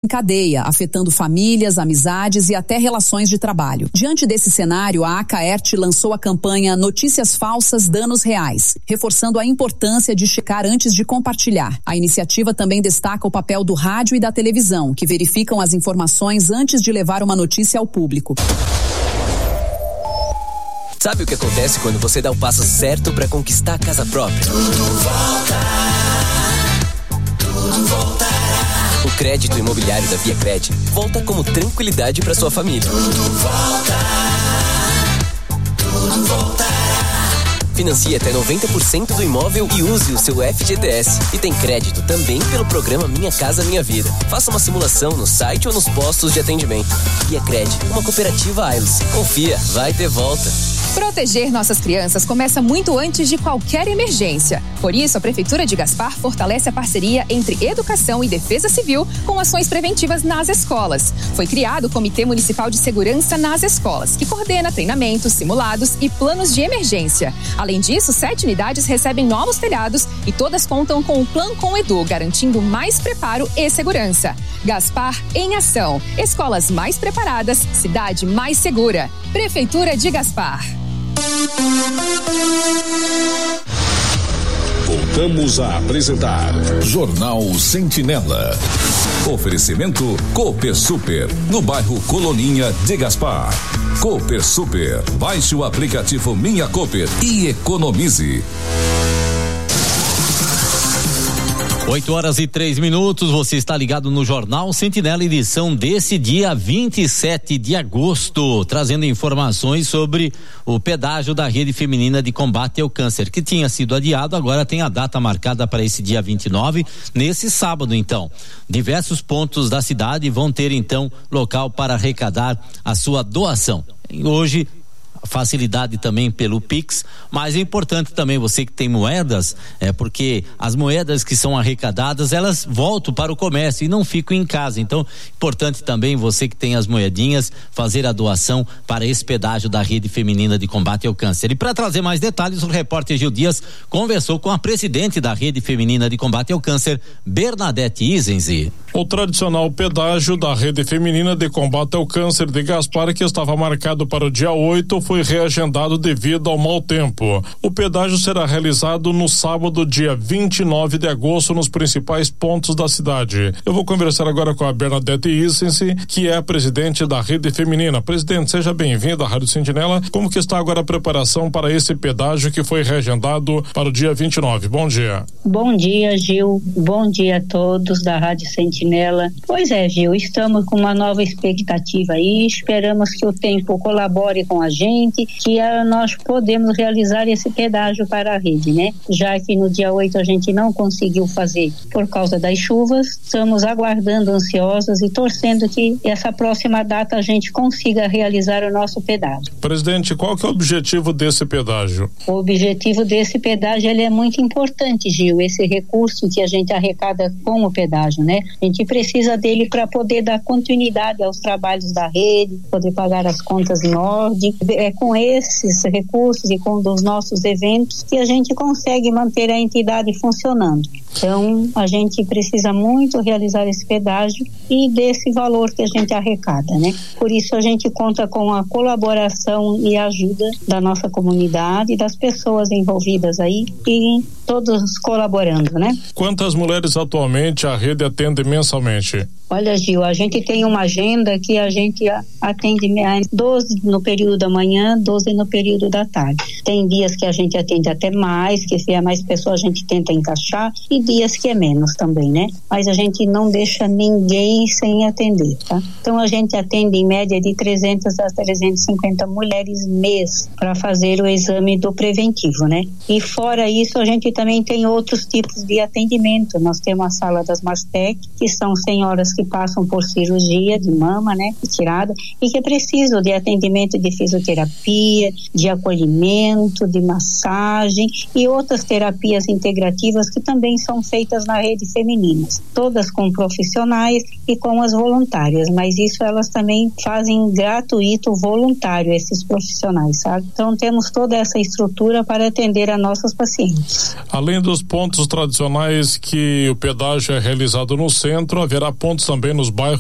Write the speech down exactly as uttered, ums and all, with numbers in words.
cadeia, afetando famílias, amizades e até relações de trabalho. Diante desse cenário, a Acaerte lançou a campanha Notícias Falsas, Danos Reais, reforçando a importância de checar antes de compartilhar. A iniciativa também destaca o papel do rádio e da televisão, que verificam as informações antes de levar uma notícia ao público. Sabe o que acontece quando você dá o passo certo para conquistar a casa própria? Tudo volta, tudo voltará. O crédito imobiliário da ViaCred volta como tranquilidade para sua família. Tudo volta, tudo voltará. Financie até noventa por cento do imóvel e use o seu F G T S. E tem crédito também pelo programa Minha Casa Minha Vida. Faça uma simulação no site ou nos postos de atendimento. ViaCred, uma cooperativa Ailos. Confia, vai ter volta. Proteger nossas crianças começa muito antes de qualquer emergência. Por isso, a Prefeitura de Gaspar fortalece a parceria entre Educação e Defesa Civil com ações preventivas nas escolas. Foi criado o Comitê Municipal de Segurança nas Escolas, que coordena treinamentos, simulados e planos de emergência. Além disso, sete unidades recebem novos telhados e todas contam com o Plan com Edu, garantindo mais preparo e segurança. Gaspar em ação. Escolas mais preparadas, cidade mais segura. Prefeitura de Gaspar. Voltamos a apresentar Jornal Sentinela. Oferecimento Cooper Super, no bairro Coloninha de Gaspar. Cooper Super, baixe o aplicativo Minha Cooper e economize. oito horas e três minutos, você está ligado no Jornal Sentinela, edição desse dia vinte e sete de agosto, trazendo informações sobre o pedágio da Rede Feminina de Combate ao Câncer, que tinha sido adiado, agora tem a data marcada para esse dia vinte e nove, nesse sábado então. Diversos pontos da cidade vão ter então local para arrecadar a sua doação. Hoje, facilidade também pelo Pix, mas é importante também você que tem moedas, é porque as moedas que são arrecadadas, elas voltam para o comércio e não ficam em casa, então importante também você que tem as moedinhas fazer a doação para esse pedágio da Rede Feminina de Combate ao Câncer. E para trazer mais detalhes, o repórter Gil Dias conversou com a presidente da Rede Feminina de Combate ao Câncer, Bernadette Isenzi. O tradicional pedágio da Rede Feminina de Combate ao Câncer de Gaspar, que estava marcado para o dia oito, foi reagendado devido ao mau tempo. O pedágio será realizado no sábado, dia vinte e nove de agosto, nos principais pontos da cidade. Eu vou conversar agora com a Bernadette Isenzi, que é a presidente da Rede Feminina. Presidente, seja bem-vinda à Rádio Sentinela. Como que está agora a preparação para esse pedágio que foi reagendado para o dia vinte e nove? Bom dia. Bom dia, Gil. Bom dia a todos da Rádio Sentinela. Pois é, Gil, estamos com uma nova expectativa aí, esperamos que o tempo colabore com a gente, que uh, nós podemos realizar esse pedágio para a rede, né? Já que no dia oito a gente não conseguiu fazer por causa das chuvas, estamos aguardando ansiosos e torcendo que essa próxima data a gente consiga realizar o nosso pedágio. Presidente, qual que é o objetivo desse pedágio? O objetivo desse pedágio, ele é muito importante, Gil, esse recurso que a gente arrecada com o pedágio, né? A gente precisa dele para poder dar continuidade aos trabalhos da rede, poder pagar as contas em ordem. É com esses recursos e com os nossos eventos que a gente consegue manter a entidade funcionando. Então, a gente precisa muito realizar esse pedágio e desse valor que a gente arrecada, né? Por isso a gente conta com a colaboração e ajuda da nossa comunidade, das pessoas envolvidas aí e todos colaborando, né? Quantas mulheres atualmente a rede atende mensalmente? Olha, Gil, a gente tem uma agenda que a gente atende doze no período da manhã, doze no período da tarde. Tem dias que a gente atende até mais, que se é mais pessoas a gente tenta encaixar, e dias que é menos também, né? Mas a gente não deixa ninguém sem atender, tá? Então a gente atende em média de trezentas a trezentas e cinquenta mulheres mês para fazer o exame do preventivo, né? E fora isso a gente também tem outros tipos de atendimento. Nós temos a sala das Mastec, que são senhoras que passam por cirurgia de mama, né, retirada, e que precisam de atendimento de fisioterapia, de acolhimento, de massagem e outras terapias integrativas que também são feitas na Rede Feminina, todas com profissionais e com as voluntárias, mas isso elas também fazem gratuito, voluntário, esses profissionais, sabe? Então temos toda essa estrutura para atender a nossas pacientes. Além dos pontos tradicionais que o pedágio é realizado no centro, haverá pontos também nos bairros